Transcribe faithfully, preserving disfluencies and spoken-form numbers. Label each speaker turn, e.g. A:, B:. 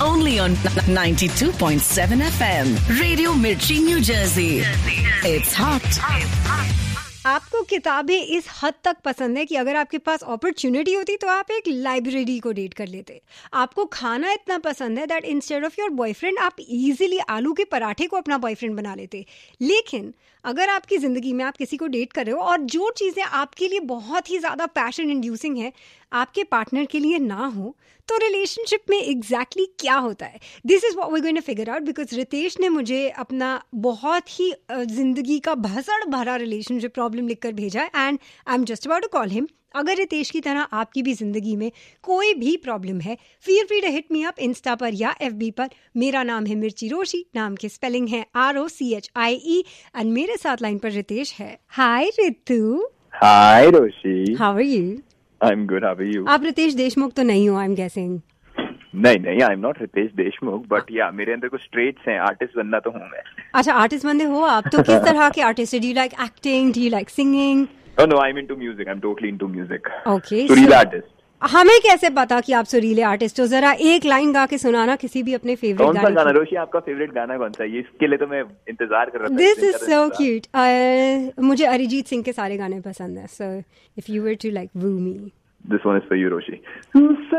A: only on ninety-two point seven F M. Radio Mirchi, New Jersey. It's hot.
B: आपको किताबें इस हद तक पसंद है कि अगर आपके पास अपॉर्चुनिटी होती तो आप एक लाइब्रेरी को डेट कर लेते। आपको खाना इतना पसंद है that instead of your boyfriend आप इजीली आलू के पराठे को अपना बॉयफ्रेंड बना लेते। लेकिन अगर आपकी ज़िंदगी में आप किसी को डेट कर रहे हो और जो चीज़ें आपके लिए बहुत ही ज़्यादा पैशन इंड्यूसिंग है आपके पार्टनर के लिए ना हो, तो रिलेशनशिप में एग्जैक्टली exactly क्या होता है? This is what we going to figure out because Ritesh ने मुझे अपना बहुत ही ज़िंदगी का भसड़ भरा रिलेशनशिप प्रॉब्लम लिखकर भेजा है and I am just about to call him. अगर रितेश की तरह आपकी भी ज़िंदगी में कोई भी प्रॉब्लम है, feel free to hit me up Insta पर या एफबी पर। मेरा नाम है मिर्ची रोशी, नाम की स्पेलिंग है R O C H I E and मेरे साथ लाइन पर रितेश है। हाय रितु।
C: हाय रोशी।
B: How are you?
C: I am good, how are you?
B: आप रितेश देशमुख तो नहीं हो, आई एम गेसिंग।
C: नहीं नहीं, I am not Ritesh Deshmukh, but या मेरे अंदर कुछ ट्रेट्स हैं, आर्टिस्ट बनना तो हूँ मैं।
B: अच्छा, आर्टिस्ट बनने हो आप? तो किस तरह के artist? Do you like acting? Do you like singing?
C: Oh no, I'm into music. I'm totally into music.
B: Okay.
C: Surile artist.
B: हमें कैसे पता कि आप सुरीले आर्टिस्ट हो? जरा एक लाइन गा के सुनाना किसी भी अपने फेवरेट
C: गाने। कौन सा गाना रोशी? आपका फेवरेट गाना कौन सा है? इसके लिए तो मैं इंतजार कर रहा था।
B: This is so cute. मुझे अरिजीत सिंह के सारे गाने पसंद है, so if you were to like Wu me,
C: this one is for you Roshi.